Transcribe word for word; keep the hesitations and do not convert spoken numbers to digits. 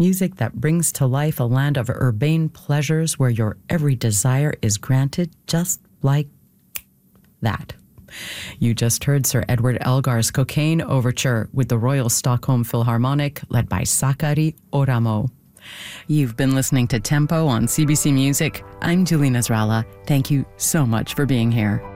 Music that brings to life a land of urbane pleasures where your every desire is granted just like that. You just heard Sir Edward Elgar's Cocaine Overture with the Royal Stockholm Philharmonic, led by Sakari Oramo. You've been listening to Tempo on C B C Music. I'm Julie Nasrallah. Thank you so much for being here.